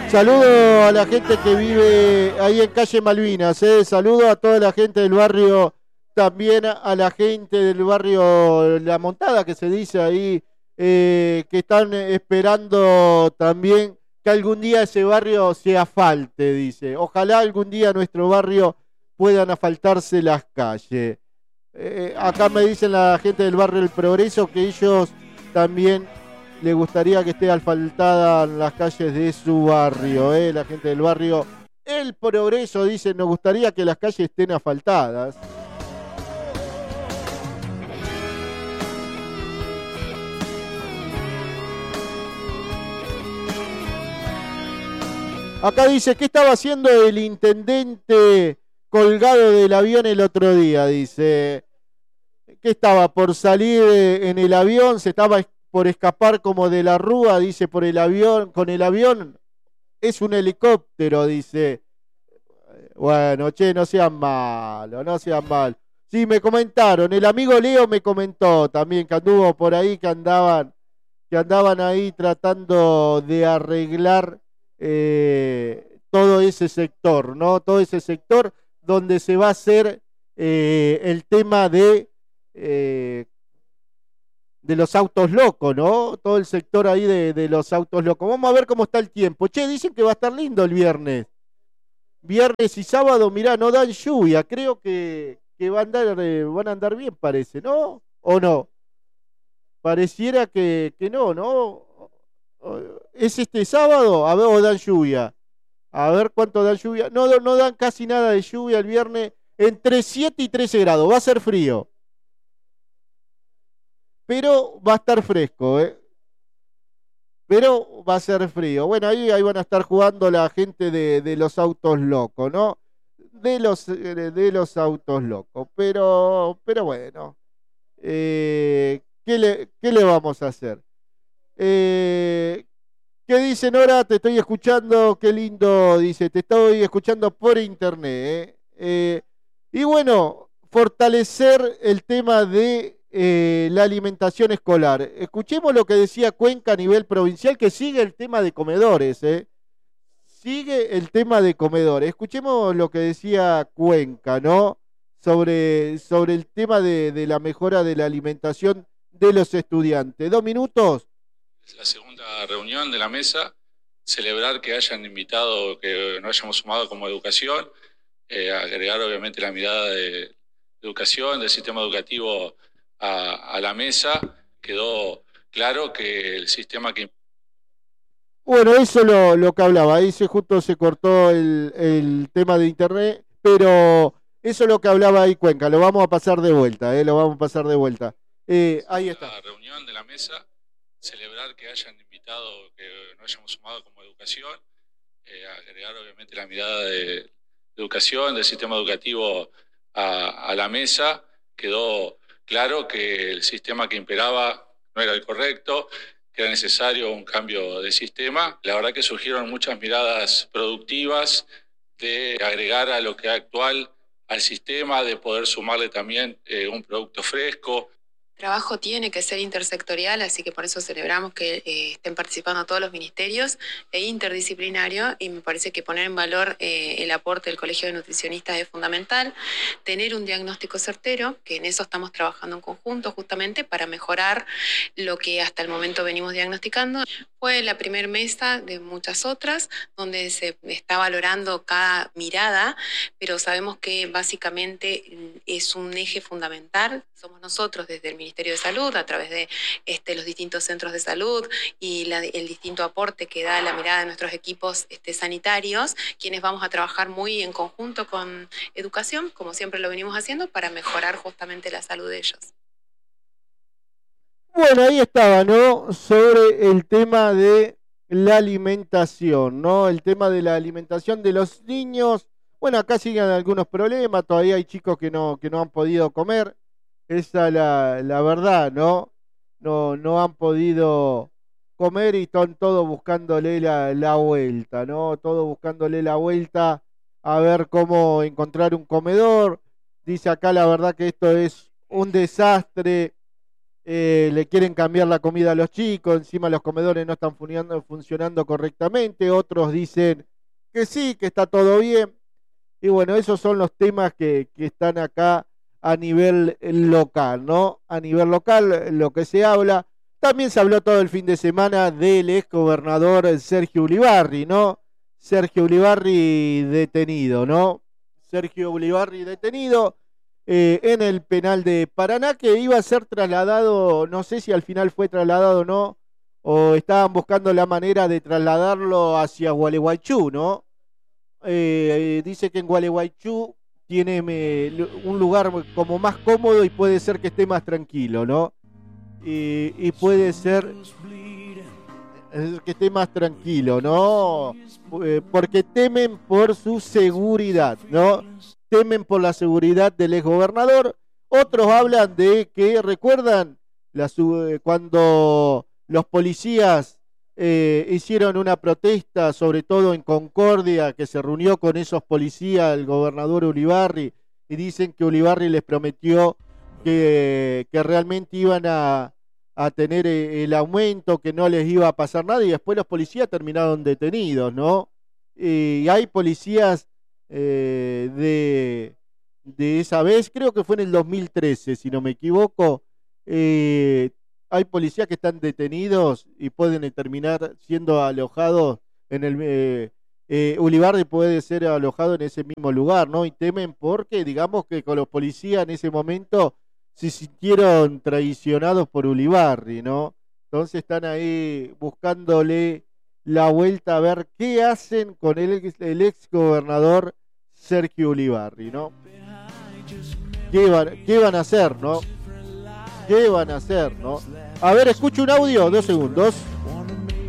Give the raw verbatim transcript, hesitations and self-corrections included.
Saludo a la gente que vive ahí en calle Malvinas, ¿eh? Saludo a toda la gente del barrio, también a la gente del barrio La Montada, que se dice ahí, eh, que están esperando también que algún día ese barrio se asfalte, dice. Ojalá algún día nuestro barrio puedan asfaltarse las calles. Eh, acá me dicen la gente del barrio El Progreso que ellos también le gustaría que esté asfaltada las calles de su barrio, ¿eh? La gente del barrio El Progreso dice, nos gustaría que las calles estén asfaltadas. Acá dice, ¿qué estaba haciendo el intendente colgado del avión el otro día? Dice, ¿qué estaba por salir en el avión? ¿Se estaba por escapar como de la rúa? Dice, por el avión, con el avión. Es un helicóptero, dice. Bueno, che, no sean malos, no sean malos. Sí, me comentaron, el amigo Leo me comentó también que anduvo por ahí, que andaban, que andaban ahí tratando de arreglar eh, todo ese sector, ¿no? Todo ese sector donde se va a hacer eh, el tema de, eh, de los autos locos, ¿no? Todo el sector ahí de, de los autos locos. Vamos a ver cómo está el tiempo. Che, dicen que va a estar lindo el viernes. Viernes y sábado, mirá, no dan lluvia. Creo que, que va a andar, eh, van a andar bien, parece, ¿no? ¿O no? Pareciera que, que no, ¿no? ¿Es este sábado? A ver, o dan lluvia. A ver cuánto dan lluvia. No, no dan casi nada de lluvia el viernes. Entre siete y trece grados. Va a ser frío. Pero va a estar fresco, ¿eh? Pero va a ser frío. Bueno, ahí, ahí van a estar jugando la gente de, de los autos locos, ¿no? De los, de los autos locos. Pero, pero bueno. Eh, ¿qué, le, ¿Qué le vamos a hacer? Eh, ¿Qué dice Nora? Te estoy escuchando, qué lindo, dice, te estoy escuchando por internet. ¿eh? Eh, y bueno, fortalecer el tema de eh, la alimentación escolar. Escuchemos lo que decía Cuenca a nivel provincial, que sigue el tema de comedores. ¿eh? Sigue el tema de comedores. Escuchemos lo que decía Cuenca, ¿no? Sobre, sobre el tema de, de la mejora de la alimentación de los estudiantes. Dos minutos. La segunda reunión de la mesa, celebrar que hayan invitado, que nos hayamos sumado como educación, eh, agregar obviamente la mirada de educación, del sistema educativo a, a la mesa. Quedó claro que el sistema que... Bueno, eso lo, lo que hablaba, ahí se, justo se cortó el, el tema de internet, pero eso es lo que hablaba ahí Cuenca, lo vamos a pasar de vuelta, eh, lo vamos a pasar de vuelta. Eh, ahí está. La reunión de la mesa, celebrar que hayan invitado, que nos hayamos sumado como educación, eh, agregar obviamente la mirada de educación, del sistema educativo a, a la mesa. Quedó claro que el sistema que imperaba no era el correcto, que era necesario un cambio de sistema. La verdad que surgieron muchas miradas productivas de agregar a lo que es actual al sistema, de poder sumarle también eh, un producto fresco. El trabajo tiene que ser intersectorial, así que por eso celebramos que eh, estén participando todos los ministerios e interdisciplinario, y me parece que poner en valor eh, el aporte del Colegio de Nutricionistas es fundamental. Tener un diagnóstico certero, que en eso estamos trabajando en conjunto justamente para mejorar lo que hasta el momento venimos diagnosticando. Fue la primera mesa de muchas otras, donde se está valorando cada mirada, pero sabemos que básicamente es un eje fundamental. Somos nosotros desde el Ministerio de Salud, a través de este, los distintos centros de salud y la, el distinto aporte que da la mirada de nuestros equipos este, sanitarios, quienes vamos a trabajar muy en conjunto con educación, como siempre lo venimos haciendo, para mejorar justamente la salud de ellos. Bueno, ahí estaba, ¿no? Sobre el tema de la alimentación, ¿no? El tema de la alimentación de los niños. Bueno, acá siguen algunos problemas, todavía hay chicos que no, que no han podido comer. Esa es la, la verdad, ¿no? No, no han podido comer y están todos buscándole la, la vuelta, ¿no? Todos buscándole la vuelta a ver cómo encontrar un comedor. Dice acá la verdad que esto es un desastre. eh, le quieren cambiar la comida a los chicos, encima los comedores no están funcionando, funcionando correctamente, otros dicen que sí, que está todo bien. Y bueno, esos son los temas que, que están acá a nivel local, ¿no? A nivel local, lo que se habla. También se habló todo el fin de semana del ex gobernador Sergio Ulibarri, ¿no? Sergio Ulibarri detenido, ¿no? Sergio Ulibarri detenido eh, en el penal de Paraná, que iba a ser trasladado, no sé si al final fue trasladado o no, o estaban buscando la manera de trasladarlo hacia Gualeguaychú, ¿no? Eh, dice que en Gualeguaychú tiene eh, un lugar como más cómodo y puede ser que esté más tranquilo, ¿no? Y, y puede ser que esté más tranquilo, ¿no? Eh, porque temen por su seguridad, ¿no? Temen por la seguridad del exgobernador. Otros hablan de que, ¿recuerdan la, cuando los policías eh, hicieron una protesta, sobre todo en Concordia, que se reunió con esos policías el gobernador Ulibarri, y dicen que Ulibarri les prometió que, que realmente iban a, a tener el aumento, que no les iba a pasar nada, y después los policías terminaron detenidos, ¿no? Y hay policías eh, de, de esa vez, creo que fue en el dos mil trece, si no me equivoco, eh, hay policías que están detenidos y pueden terminar siendo alojados en el... Eh, eh, Ulibarri puede ser alojado en ese mismo lugar, ¿no? Y temen porque, digamos que con los policías en ese momento se sintieron traicionados por Ulibarri, ¿no? Entonces están ahí buscándole la vuelta a ver qué hacen con el ex, el ex gobernador Sergio Ulibarri, ¿no? ¿Qué van, qué van a hacer, no? ¿Qué van a hacer, no? A ver, escucho un audio, dos segundos.